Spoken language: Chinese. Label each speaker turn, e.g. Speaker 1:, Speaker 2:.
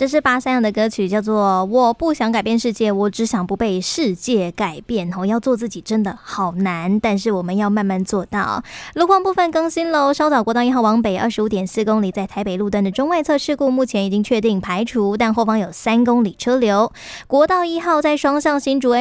Speaker 1: 这是八三样的歌曲，叫做我不想改变世界，我只想不被世界改变。要做自己真的好难，但是我们要慢慢做到。路况部分更新喽，稍早国道1号往北25.4公里，在台北路段的中外侧事故目前已经确定排除，但后方有3公里车流。国道1号在双向新竹